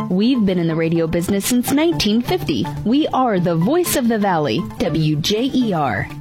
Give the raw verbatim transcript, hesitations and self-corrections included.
We've been in the radio business since nineteen fifty. We are the voice of the Valley, W J E R.